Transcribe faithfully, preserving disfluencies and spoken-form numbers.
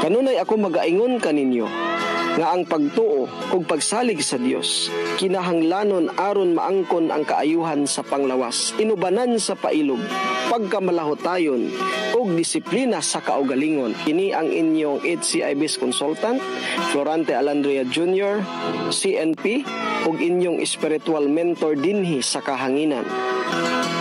Kanunay ako magaingon kaninyo nga ang pagtuo ug pagsalig sa Dios kinahanglanon aron maangkon ang kaayuhan sa panglawas, inubanan sa pailog, pagkamalahotayon ug disiplina sa kaugalingon. Kini ang inyong H C I B's consultant Florante Alandria Junior C N P ug inyong spiritual mentor dinhi sa kahanginan.